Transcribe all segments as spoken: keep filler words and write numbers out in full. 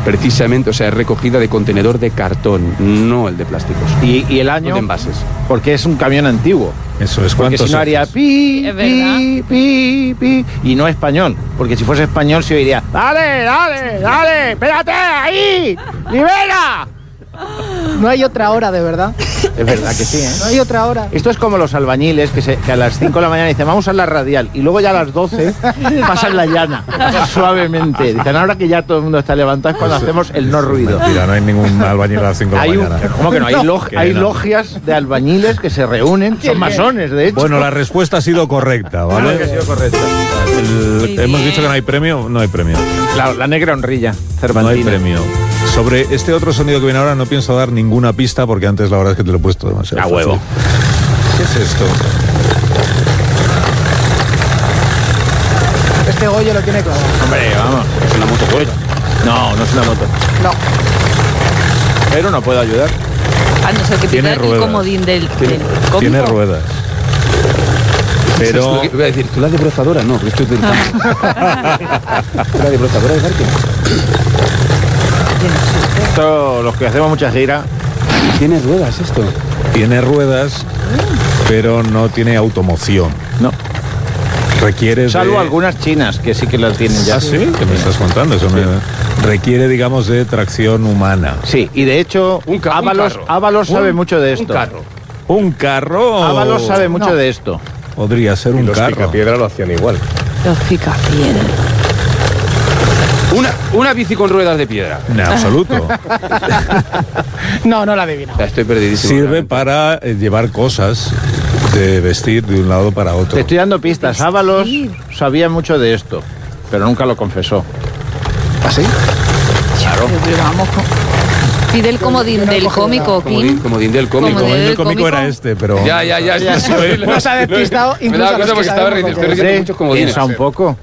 precisamente, o sea, es recogida de contenedor de cartón, no el de plásticos. ¿Y, y el año? No de envases. Porque es un camión antiguo. Eso es. Porque si no haría pi, pi, pi, pi, y no español. Porque si fuese español se oiría, dale, dale, dale, espérate, ahí, libera. No hay otra hora, de verdad. Es verdad que sí, ¿eh? No hay otra hora. Esto es como los albañiles que, se, que a las cinco de la mañana dicen, vamos a la radial, y luego ya a las doce pasan la llana, suavemente. Dicen, ahora que ya todo el mundo está levantado es cuando hacemos el no ruido. Mentira, no hay ningún albañil a las cinco de la Hay un- mañana. ¿Cómo que no? Hay, log- Que hay no. logias de albañiles que se reúnen, son masones, de hecho. Bueno, la respuesta ha sido correcta, ¿vale? Claro que ha sido correcta. El- hemos dicho que no hay premio, no hay premio. La, la negra honrilla, No hay cervantina. premio. Sobre este otro sonido que viene ahora no pienso dar ninguna pista porque antes la verdad es que te lo he puesto demasiado A fácil. huevo. ¿Qué es esto? Este Goyo lo tiene clavado. Hombre, vamos. Es una moto Goya. No, no es una moto. No. Pero no puedo ayudar. A no ser que Tiene pida el ruedas. comodín del, Tiene- del cómico. Tiene ruedas. Pero Iba a decir, ¿tú la debrozadora? No, pero esto es del campo. ¿Tú la debrozadora de Barque? Esto, los que hacemos mucha gira, Tiene ruedas esto. tiene ruedas, pero no tiene automoción. no. Requiere Salvo de... algunas chinas que sí que las tienen ya. ¿Ah, sí? ¿Qué me estás contando? Eso me... Requiere, digamos, de tracción humana. Sí, y de hecho, Un ca- un Ábalos, carro. Ábalos sabe Un- mucho de esto. Un carro. ¿Un carro? Ábalos sabe mucho No. de esto. Podría ser Y un los carro. picapiedra lo hacían igual. Los picapiedra. Una, una bici con ruedas de piedra. En absoluto. No, no la adivino. Ya estoy perdidísimo. Sirve realmente. para eh, llevar cosas de vestir de un lado para otro. Te estoy dando pistas. Ábalos sabía mucho de esto, pero nunca lo confesó. ¿Ah, sí? Claro. Pero vamos con... Pide el comodín yo no he del cogido cómico, Como, di- Kim. como din del cómico. Como El del del cómico cómico. era este, pero... Ya, ya, ya. ya, ya. Nos ha despistado Me incluso daba a los cuenta porque que estaba sabemos riendo. lo Estoy que es. riendo muchos comodines. Piensa un poco.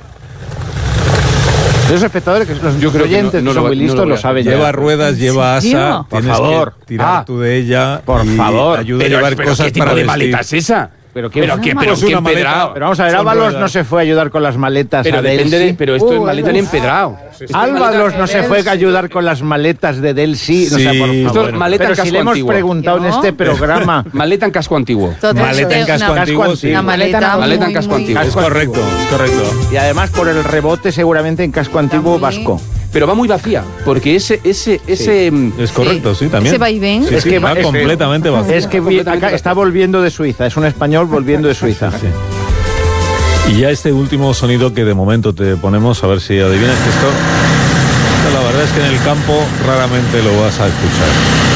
Los espectadores, que los Yo creo que oyentes no- no que lo son voy- muy listos, no lo lo, voy a- saben ya. Lleva ruedas, lleva ¿En serio? asa. Por tienes favor. que tirar Ah. tú de ella. Por y favor. Ayuda Pero, a llevar pero cosas ¿qué tipo para de vestir. maleta es esa? Pero qué, Pero qué, pero Pues qué una maleta. empedrado. Pero vamos a ver, Son Ábalos ruedas. no se fue a ayudar con las maletas Pero a depende Delsi. de, pero esto es Uh, maleta es de empedrado. Álvaros no se fue a ayudar con las maletas de Delsi. Sí, o sea, por favor. Esto es maleta Pero en casco si le hemos antiguo. preguntado en ¿No? este programa. Maleta en casco antiguo. Totalmente Maleta en casco una- antiguo, sí. Una maleta, Maleta Maleta en muy, casco muy- antiguo. Es correcto, es correcto. Y además por el rebote seguramente en casco antiguo También. vasco. Pero va muy vacía, porque ese, ese, ese... mm, Es correcto, sí, también. Ese vaivén. Sí, Es sí, que va es que- completamente vacío. Es que vi- Completamente acá vacío. está volviendo de Suiza. Es un español volviendo de Suiza. Y ya este último sonido que de momento te ponemos, a ver si adivinas que esto... La verdad es que en el campo raramente lo vas a escuchar.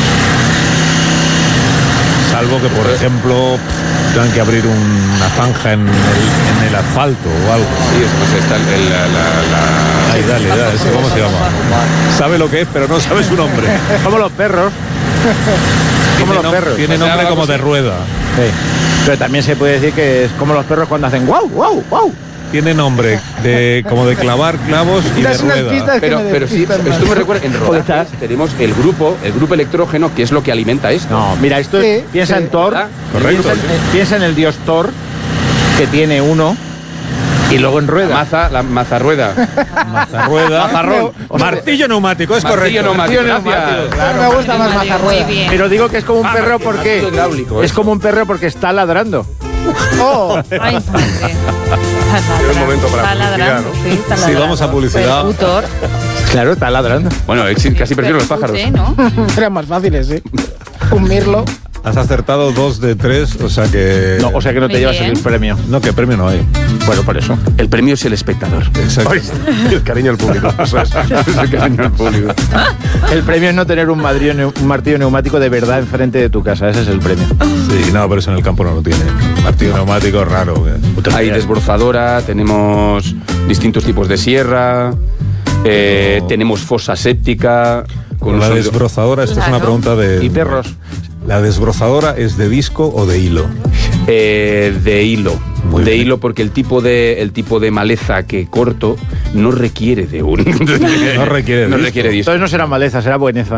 Salvo que, por ejemplo, tengan que abrir una zanja en el, en el asfalto o algo. Sí, eso, pues está el- el- la, la, la- Ahí, dale, dale, ese, ¿cómo se llama? Sabe lo que es, pero no sabe su nombre. Como los perros. Como Tiene los nom- perros. Tiene O sea, nombre algo como de así. rueda. Sí. Pero también se puede decir que es como los perros cuando hacen guau, guau, guau. Tiene nombre de como de clavar clavos y de Das unas rueda. pistas que Pero, me pero sí, despistan esto más. me recuerda, en rodajes tenemos el grupo, el grupo electrógeno, que es lo que alimenta esto. No, mira, esto es- Sí, piensa sí. en Thor. ¿Verdad? Correcto, Piensa, en- sí. eh, piensa en el dios Thor, que tiene uno, y luego en La rueda. maza, la mazarrueda. Mazarrueda. Mazarrón. Martillo neumático, es Martillo correcto. neumático, Martillo gracias. neumático, Claro, me gusta más Muy mazarrueda. bien. Pero digo que es como un Ah, perro martillo porque hidráulico, es eso. como un perro porque está ladrando. Oh, Ay, padre. Era el momento para Está la publicidad, ladrando, ¿no? sí, está Sí, ladrando. vamos a publicidad. Percutor. Claro, está ladrando. Bueno, ex- casi prefiero los pájaros. Escuché, ¿no? eran más fáciles, sí. Un mirlo. Has acertado dos de tres, o sea que... No, o sea que no te Muy llevas bien. el premio. No, que premio no hay. Bueno, por eso. El premio es el espectador. Exacto. El cariño al público. Eso es. Es el cariño al público. El premio es no tener un, madrillo neu- un martillo neumático de verdad enfrente de tu casa. Ese es el premio. Sí, no, pero eso en el campo no lo tiene. Martillo neumático es raro. Hay desbrozadora, tenemos distintos tipos de sierra, eh, No. tenemos fosa séptica. Con Con un la sonido- desbrozadora, esta es una Claro. pregunta de... Y perros. ¿La desbrozadora es de disco o de hilo? Eh, de hilo. Muy de bien. hilo porque el tipo de el tipo de maleza que corto no requiere de un No requiere de no disco. requiere disco. Entonces no será maleza, será bueneza.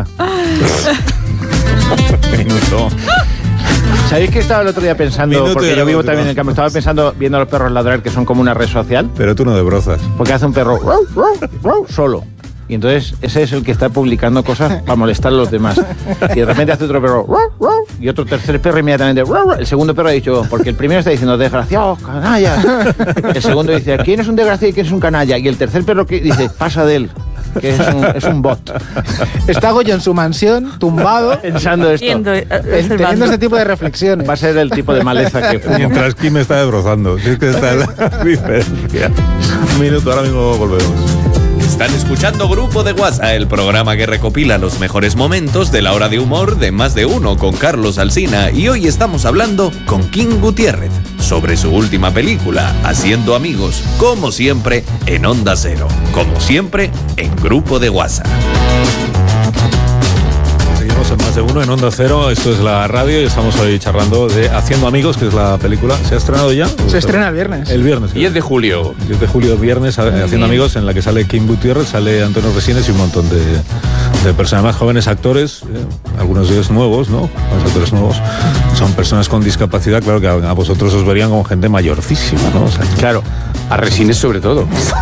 Minuto. ¿Sabéis que estaba el otro día pensando? Minuto y Porque yo vivo minuto. también en el campo. Estaba pensando, viendo a los perros ladrar, que son como una red social. Pero tú no desbrozas. Porque hace un perro "Ruau, ruau, ruau", solo. Y entonces ese es el que está publicando cosas para molestar a los demás. Y de repente hace otro perro, y otro tercer perro inmediatamente, el segundo perro ha dicho, porque el primero está diciendo, desgraciados, canallas. El segundo dice, ¿quién es un desgraciado y quién es un canalla? Y el tercer perro que dice, pasa de él, que es un, es un bot. Está Goyo en su mansión, tumbado, Pensando esto. Viendo, eh, teniendo observando. este tipo de reflexiones. Va a ser el tipo de maleza que fumo. Mientras Kim me está desbrozando. Si es que está la diferencia. Un minuto, ahora mismo volvemos. Están escuchando Grupo de WhatsApp, el programa que recopila los mejores momentos de la hora de humor de Más de Uno con Carlos Alsina, y hoy estamos hablando con Kim Gutiérrez sobre su última película, Haciendo Amigos, como siempre en Onda Cero, como siempre en Grupo de WhatsApp. Seguimos en Más de Uno en Onda Cero, esto es la radio y estamos hoy charlando de Haciendo Amigos, que es la película. ¿Se ha estrenado ya? Se estrena el viernes. El viernes. diez de julio. diez de julio, viernes, Haciendo bien. Amigos, en la que sale Kim Gutiérrez, sale Antonio Resines y un montón de, de personas más jóvenes actores, eh, algunos de ellos nuevos, ¿no? Los actores nuevos son personas con discapacidad, claro que a, a vosotros os verían como gente mayorcísima, ¿no? O sea, Claro, a Resines sobre todo.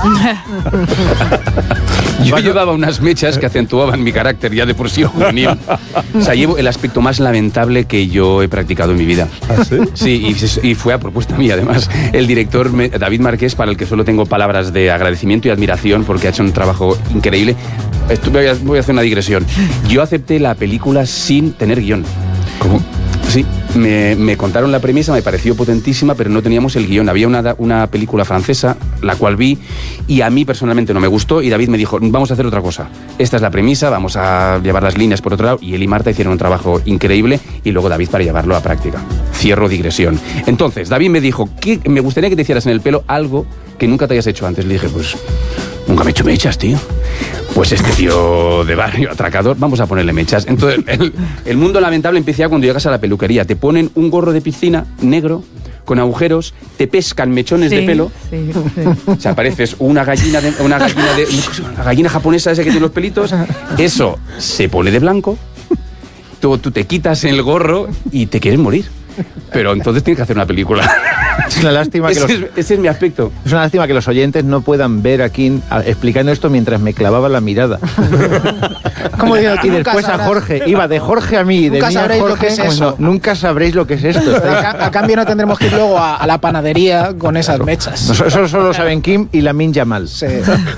Yo llevaba unas mechas que acentuaban mi carácter ya de por sí juvenil. O sea, llevo el aspecto más lamentable que yo he practicado en mi vida. ¿Ah, sí? Sí, y, y fue a propuesta mía, además. El director me- David Marqués, para el que solo tengo palabras de agradecimiento y admiración porque ha hecho un trabajo increíble. Esto, voy, a, voy a hacer una digresión. Yo acepté la película sin tener guión. ¿Cómo? Sí, me, me contaron la premisa, me pareció potentísima, pero no teníamos el guión. Había una, una película francesa, la cual vi, y a mí personalmente no me gustó, y David me dijo, vamos a hacer otra cosa. Esta es la premisa, vamos a llevar las líneas por otro lado, y él y Marta hicieron un trabajo increíble, y luego David para llevarlo a práctica. Cierro digresión. Entonces, David me dijo, ¿qué, me gustaría que te hicieras en el pelo algo que nunca te hayas hecho antes. Le dije, pues, nunca me he hecho mechas, tío. Pues este tío de barrio atracador, vamos a ponerle mechas. Entonces, el, el mundo lamentable empieza ya cuando llegas a la peluquería. Te ponen un gorro de piscina negro, con agujeros, te pescan mechones Sí, de pelo. sí, sí. O sea, pareces una gallina, de, una gallina de, una gallina japonesa esa que tiene los pelitos. Eso se pone de blanco. Tú, tú te quitas el gorro y te quieres morir. Pero entonces tienes que hacer una película. Es una lástima que Ese, los, es, ese es mi aspecto. es una lástima que los oyentes no puedan ver a Kim a- explicando esto mientras me clavaba la mirada. Como digo, tú Y nunca después a sabrás- Jorge, iba de Jorge a mí, de Nunca mí a sabréis lo Jorge, que es bueno, eso. nunca sabréis lo que es esto. A, ca- a cambio no tendremos que ir luego a, a la panadería con esas mechas. Eso, eso solo saben Kim y Lamin Yamal. Sí.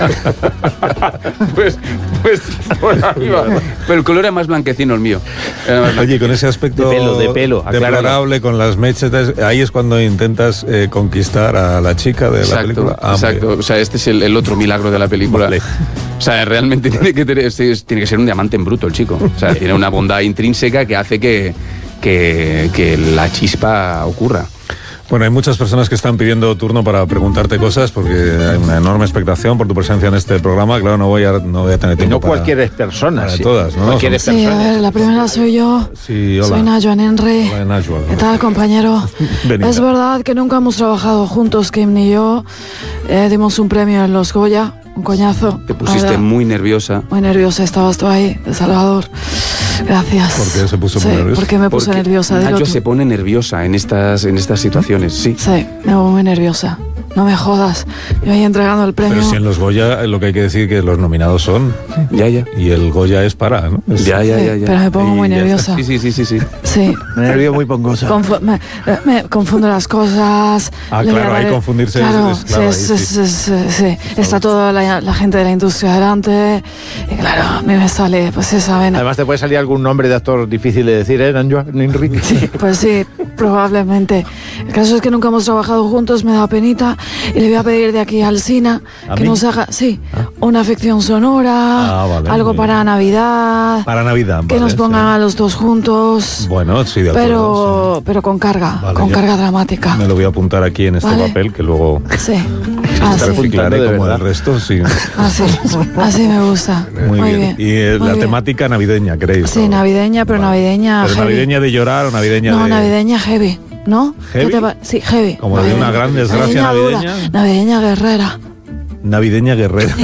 Pues, pues por ahí va. Pero el color era más blanquecino el mío. Era más Oye, con ese aspecto De pelo, de pelo, acláralo. deplorable, con las mechetas, ahí es cuando intentas eh, conquistar a la chica de la Exacto, película. Ah, exacto. hombre. O sea, este es el, el otro milagro de la película. Vale. O sea, realmente tiene que, tener, este es- tiene que ser un diamante en bruto el chico. O sea, tiene una bondad intrínseca que hace que, que, que la chispa ocurra. Bueno, hay muchas personas que están pidiendo turno para preguntarte cosas porque hay una enorme expectación por tu presencia en este programa. Claro, no voy a, no voy a tener Y tiempo no para... cualquier persona. para sí. todas, ¿no? Cualquier Son- Sí, a persona. ver, la primera soy yo. Sí, hola. Soy Najuan Henry. Hola, Najwa. ¿Qué tal, compañero? Venida. Es verdad que nunca hemos trabajado juntos, Kim ni yo. Eh, dimos un premio en los Goya, un coñazo. Te pusiste la verdad. muy nerviosa. Muy nerviosa, estabas tú ahí, de Salvador. Gracias. ¿Por qué se puso Sí, muy nerviosa? porque me puse Porque nerviosa. dilo Nacho tú. se pone nerviosa en estas, en estas situaciones, sí. Sí, me pongo muy nerviosa. No me jodas. Yo ahí entregando el premio. Pero si en los Goya eh, lo que hay que decir que los nominados son Ya, ya. y el Goya es para, ¿no? Es- Ya, ya, Sí, ya, ya. pero me pongo muy Y ya nerviosa. Sí, sí, sí, sí, sí. Sí. Me nervio muy pongosa. Confu- me, me confundo las cosas. Ah, le voy a claro, dar ahí el- confundirse es- claro, es clave, sí, ahí sí, sí. sí, sí, sí. Está toda la, la gente de la industria delante. Y claro, a mí me sale pues esa vena. Además te puede salir algún nombre de actor difícil de decir, ¿eh? Najuan Henry. Pues sí, probablemente. El caso es que nunca hemos trabajado juntos, me da penita. Y le voy a pedir de aquí al Sina ¿A que mí? nos haga, sí, una afección sonora, Ah, vale, algo muy para bien. Navidad, Para Navidad. que vale, nos pongan sí. a los dos juntos. Bueno, sí, de acuerdo. Pero, pero con carga, Vale, con ya. carga dramática. Me lo voy a apuntar aquí en este Vale. papel que luego Sí, así, reciclaré de como verdad. el resto. Sí. así, así me gusta. Muy, bien. Y eh, muy la bien. temática navideña, ¿queréis? Sí, ¿no? navideña, pero Vale. navideña ¿Pero heavy. navideña de llorar o navideña No, de...? navideña heavy, ¿no? ¿Qué ¿Heavy? te pa- Sí, heavy. Como de una gran desgracia dura, navideña. Navideña guerrera. Navideña guerrera.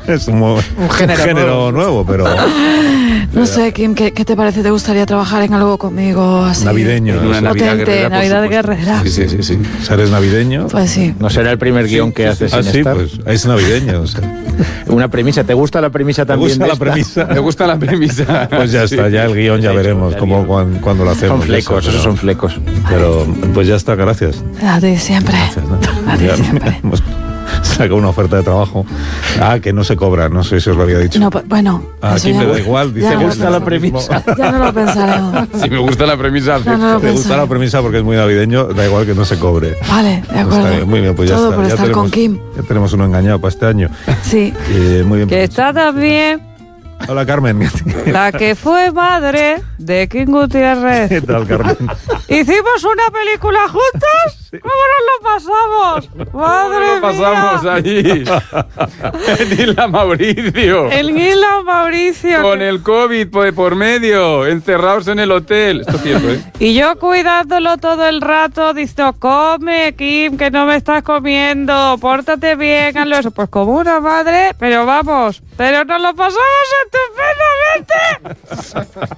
es un, un género, género nuevo, pero... No sé, Kim, ¿qué, ¿qué te parece? ¿Te gustaría trabajar en algo conmigo así? Navideño. En una Navidad Potente, guerrera, por Navidad supuesto. guerrera. Sí, sí, sí, sí. ¿Eres navideño? Pues sí. No será el primer guión que haces Ah, sin sí, estar. pues es navideño. O sea. Una premisa. ¿Te gusta la premisa ¿Te también? gusta de la esta? premisa? Me gusta la premisa. Pues ya está, ya el guión ya Sí, veremos ya cómo, el guión. cuan- cuándo lo hacemos. Son flecos, eso, esos son flecos. Pero pues ya está, gracias. A ti siempre. Gracias, ¿no? A ti Ya siempre. hemos sacado una oferta de trabajo. Ah, que no se cobra, no sé si os lo había dicho. No, pues, bueno, Ah, eso aquí ya me no- da igual, dice ya que no- gusta la premisa. Ya no lo pensaremos. Si me gusta la premisa, No, no lo ¿Te gusta pensaré. la premisa porque es muy navideño? Da igual que no se cobre. Vale, de acuerdo. Está bien, muy bien, pues ya Todo está. por ya estar tenemos, con Kim. Ya tenemos uno engañado para este año. Sí. Eh, muy bien. Que está también Hola, Carmen. la que fue madre de Kim Gutiérrez. ¿Qué tal, Carmen? ¿Hicimos una película juntos? ¿Cómo nos lo pasamos? ¡Madre lo pasamos mía! allí. En Isla Mauricio. El Isla Mauricio. Con que- el COVID por, por medio, encerrados en el hotel. Esto es cierto, ¿eh? Y yo cuidándolo todo el rato, diciendo, come, Kim, que no me estás comiendo, pórtate bien, hazlo eso. Pues como una madre, pero vamos, pero nos lo pasamos estupendamente.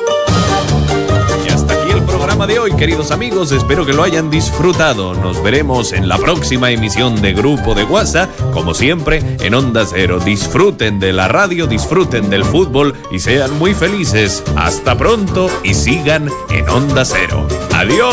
Y hasta aquí el programa de hoy, queridos amigos. Espero que lo hayan disfrutado. Nos veremos en la próxima emisión de Grupo de WhatsApp. Como siempre, en Onda Cero. Disfruten de la radio, disfruten del fútbol y sean muy felices. Hasta pronto y sigan en Onda Cero. Adiós.